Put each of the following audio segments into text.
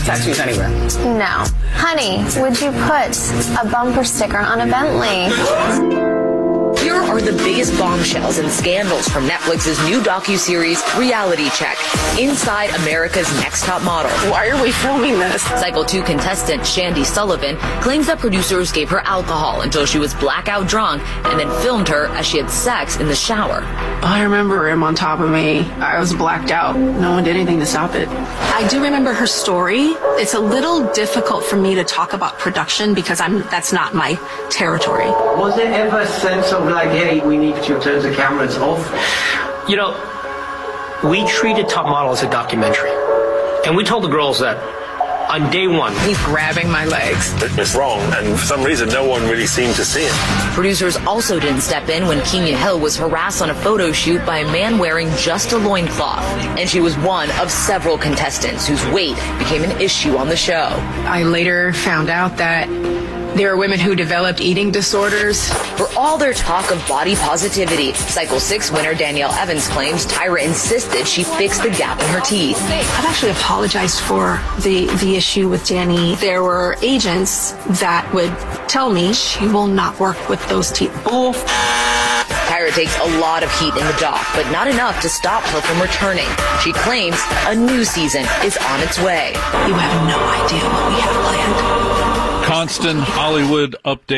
Tattoos anywhere. No. Honey, would you put a bumper sticker on a Bentley? Here are the biggest bombshells and scandals from Netflix's new docuseries, Reality Check, Inside America's Next Top Model. Why are we filming this? Cycle 2 contestant Shandy Sullivan claims that producers gave her alcohol until she was blackout drunk and then filmed her as she had sex in the shower. I remember him on top of me. I was blacked out. No one did anything to stop it. I do remember her story. It's a little difficult for me to talk about production because that's not my territory. Was there ever a sense of like, hey, we need to turn the cameras off? You know, we treated Top Model as a documentary. And we told the girls that on day one. He's grabbing my legs. It's wrong, and for some reason, no one really seemed to see it. Producers also didn't step in when Kenya Hill was harassed on a photo shoot by a man wearing just a loincloth. And she was one of several contestants whose weight became an issue on the show. I later found out that there are women who developed eating disorders. For all their talk of body positivity, Cycle 6 winner Danielle Evans claims Tyra insisted she fix the gap in her teeth. I've actually apologized for the issue with Danny. There were agents that would tell me she will not work with those teeth. Tyra takes a lot of heat in the dock, but not enough to stop her from returning. She claims a new season is on its way. You have no idea what we have planned. Constant Hollywood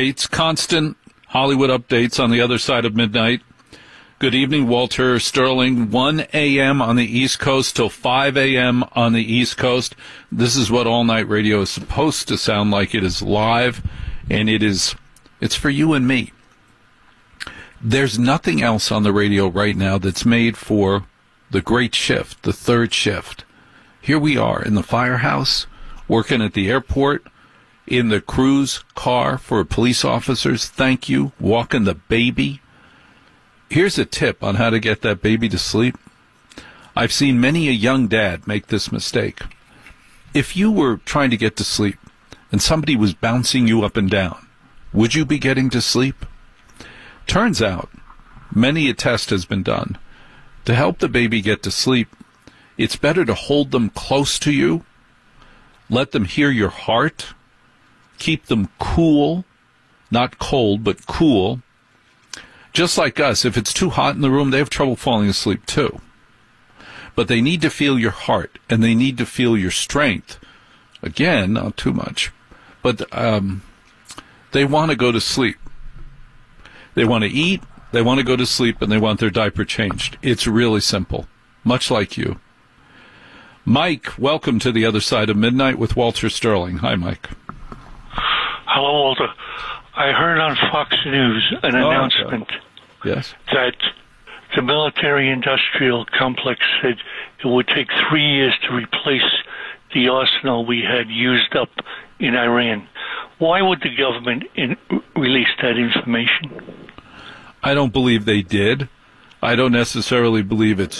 updates on the other side of midnight. Good evening, Walter Sterling. 1 a.m. on the East Coast till 5 a.m. on the East Coast. This is what all night radio is supposed to sound like. It is live, and it's for you and me. There's nothing else on the radio right now that's made for the great shift, the third shift. Here we are in the firehouse, working at the airport, in the cruise car for police officers. Thank you. Walking the baby. Here's a tip on how to get that baby to sleep. I've seen many a young dad make this mistake. If you were trying to get to sleep and somebody was bouncing you up and down, would you be getting to sleep? Turns out, many a test has been done. To help the baby get to sleep, it's better to hold them close to you, let them hear your heart, keep them cool, not cold, but cool. Just like us, if it's too hot in the room, they have trouble falling asleep too. But they need to feel your heart, and they need to feel your strength. Again, not too much. But they want to go to sleep. They want to eat, they want to go to sleep, and they want their diaper changed. It's really simple, much like you. Mike, welcome to the other side of midnight with Walter Sterling. Hi, Mike. Hello, Walter. I heard on Fox News an announcement that the military-industrial complex said it would take 3 years to replace the arsenal we had used up in Iran. Why would the government release that information? I don't believe they did. I don't necessarily believe it's